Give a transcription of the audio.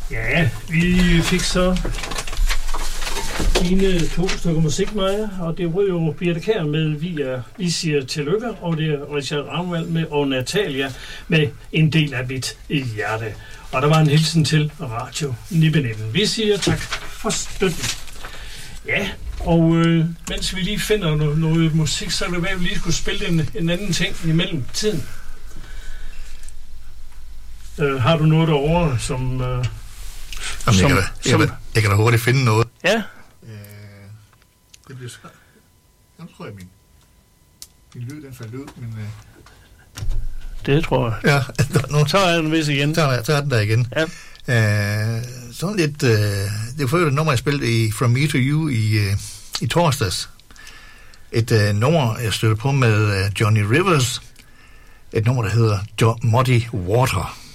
Ja, vi fik så mine 2 stykker musik med, og det var jo Birthe Kjær med Vi siger tillykke, og det er Richard Ravnvald med og Natalia med En del af mit hjerte. Og der var en hilsen til Radio Nibbeneben. Vi siger tak for støtten. Ja, og mens vi lige finder noget musik, så er det værd, at vi lige skulle spille en anden ting imellem tiden. Har du noget derovre, som... Jeg kan da hurtigt finde noget. Ja. Det bliver svært. Jeg tror, at min lyd, den faldt ud, men... Det tror jeg. Ja. Så er den vist igen. Så er den der igen. Ja. Sådan lidt... det var jo et nummer, jeg spillede i From Me to You i torsdags. Et nummer, jeg stødte på med Johnny Rivers. Et nummer, der hedder Muddy Water.